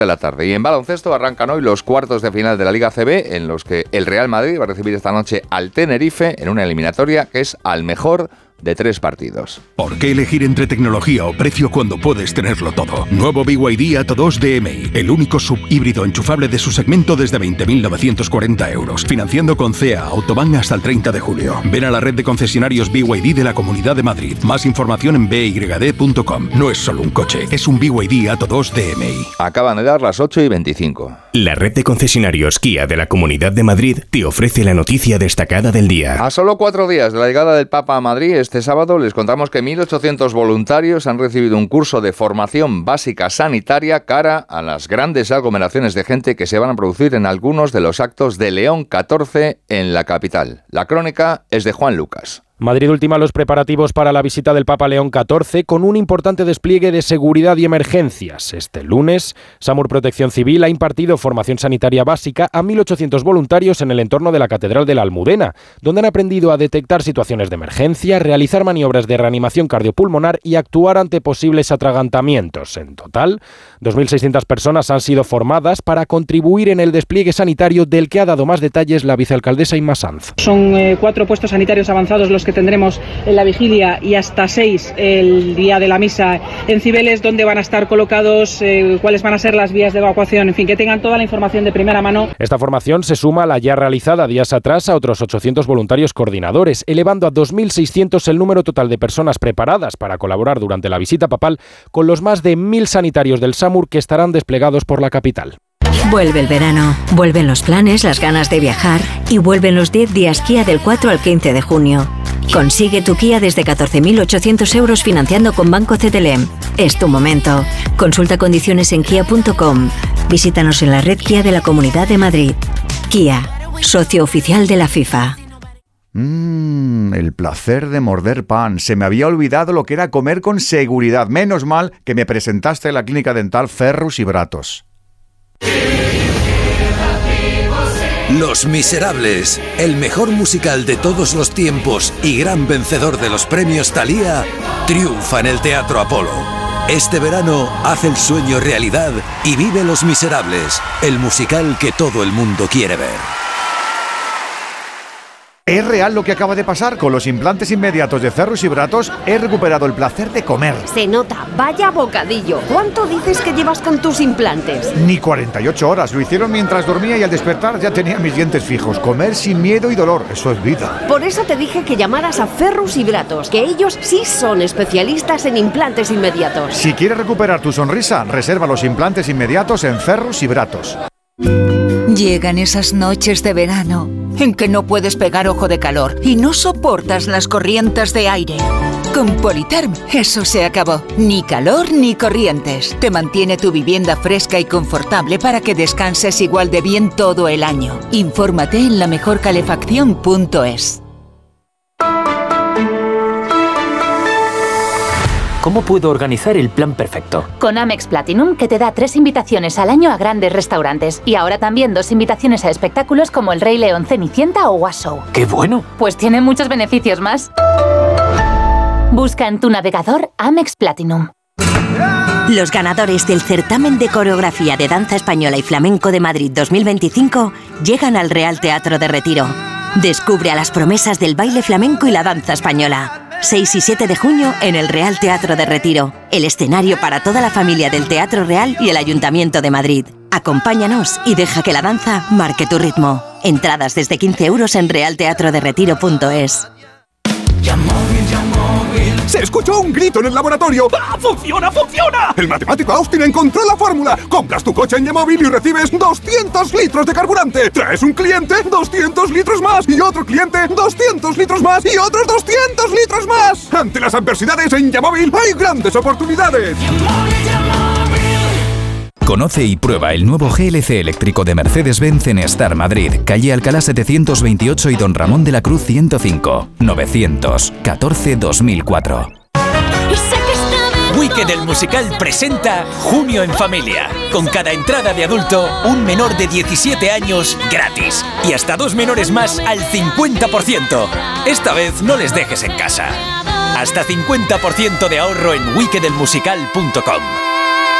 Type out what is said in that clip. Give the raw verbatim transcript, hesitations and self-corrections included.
de la tarde. Y en baloncesto arrancan hoy los cuartos de final de la Liga A C B, en los que el Real Madrid va a recibir esta noche al Tenerife en una eliminatoria que es al mejor de tres partidos. ¿Por qué elegir entre tecnología o precio cuando puedes tenerlo todo? Nuevo B Y D Atto dos D M I, el único subhíbrido enchufable de su segmento desde veinte mil novecientos cuarenta euros. Financiando con C E A Autobahn hasta el treinta de julio. Ven a la red de concesionarios B Y D de la Comunidad de Madrid. Más información en b y d punto com. No es solo un coche, es un B Y D Atto dos D M I. Acaban de dar las ocho y veinticinco. La red de concesionarios Kia de la Comunidad de Madrid te ofrece la noticia destacada del día. A solo cuatro días de la llegada del Papa a Madrid, este sábado les contamos que mil ochocientos voluntarios han recibido un curso de formación básica sanitaria cara a las grandes aglomeraciones de gente que se van a producir en algunos de los actos de León catorce en la capital. La crónica es de Juan Lucas. Madrid ultima los preparativos para la visita del Papa León catorce con un importante despliegue de seguridad y emergencias. Este lunes, SAMUR Protección Civil ha impartido formación sanitaria básica a mil ochocientos voluntarios en el entorno de la Catedral de la Almudena, donde han aprendido a detectar situaciones de emergencia, realizar maniobras de reanimación cardiopulmonar y actuar ante posibles atragantamientos. En total, dos mil seiscientas personas han sido formadas para contribuir en el despliegue sanitario del que ha dado más detalles la vicealcaldesa Inma Sanz. Son eh, cuatro puestos sanitarios avanzados los que tendremos en la vigilia y hasta seis el día de la misa en Cibeles, donde van a estar colocados, eh, cuáles van a ser las vías de evacuación, en fin, que tengan toda la información de primera mano. Esta formación se suma a la ya realizada días atrás a otros ochocientos voluntarios coordinadores, elevando a dos mil seiscientos el número total de personas preparadas para colaborar durante la visita papal con los más de mil sanitarios del SAMUR que estarán desplegados por la capital. Vuelve el verano, vuelven los planes, las ganas de viajar y vuelven los diez días Kia del cuatro al quince de junio. Consigue tu Kia desde catorce mil ochocientos euros financiando con Banco C T L E M. Es tu momento. Consulta condiciones en kia punto com. Visítanos en la red Kia de la Comunidad de Madrid. Kia, socio oficial de la FIFA. Mmm, el placer de morder pan. Se me había olvidado lo que era comer con seguridad. Menos mal que me presentaste en la clínica dental Ferrus y Bratos. Los Miserables, el mejor musical de todos los tiempos y gran vencedor de los premios Thalía, triunfa en el Teatro Apolo. Este verano haz el sueño realidad y vive Los Miserables, el musical que todo el mundo quiere ver. Es real lo que acaba de pasar. Con los implantes inmediatos de Ferrus y Bratos he recuperado el placer de comer. Se nota, vaya bocadillo. ¿Cuánto dices que llevas con tus implantes? Ni cuarenta y ocho horas. Lo hicieron mientras dormía y al despertar ya tenía mis dientes fijos. Comer sin miedo y dolor, eso es vida. Por eso te dije que llamaras a Ferrus y Bratos, que ellos sí son especialistas en implantes inmediatos. Si quieres recuperar tu sonrisa, reserva los implantes inmediatos en Ferrus y Bratos. Llegan esas noches de verano en que no puedes pegar ojo de calor y no soportas las corrientes de aire. Con Politerm eso se acabó. Ni calor ni corrientes. Te mantiene tu vivienda fresca y confortable para que descanses igual de bien todo el año. Infórmate en la mejor calefacción punto es. ¿Cómo puedo organizar el plan perfecto? Con Amex Platinum, que te da tres invitaciones al año a grandes restaurantes. Y ahora también dos invitaciones a espectáculos como El Rey León, Cenicienta o Was Show. ¡Qué bueno! Pues tiene muchos beneficios más. Busca en tu navegador Amex Platinum. Los ganadores del certamen de coreografía de danza española y flamenco de Madrid dos mil veinticinco llegan al Real Teatro de Retiro. Descubre a las promesas del baile flamenco y la danza española. seis y siete de junio en el Real Teatro de Retiro, el escenario para toda la familia del Teatro Real y el Ayuntamiento de Madrid. Acompáñanos y deja que la danza marque tu ritmo. Entradas desde quince euros en real teatro de retiro punto es. Se escuchó un grito en el laboratorio. ¡Ah, funciona, funciona! El matemático Austin encontró la fórmula. Compras tu coche en Yamóvil y recibes doscientos litros de carburante. Traes un cliente, doscientos litros más. Y otro cliente, doscientos litros más. Y otros doscientos litros más. Ante las adversidades en Yamóvil hay grandes oportunidades. Conoce y prueba el nuevo G L C eléctrico de Mercedes-Benz en Star Madrid, calle Alcalá setecientos veintiocho y Don Ramón de la Cruz ciento cinco, novecientos catorce dos mil cuatro. Wicked el musical presenta Junio en Familia. Con cada entrada de adulto, un menor de diecisiete años gratis. Y hasta dos menores más al cincuenta por ciento. Esta vez no les dejes en casa. Hasta cincuenta por ciento de ahorro en wicked el musical punto com.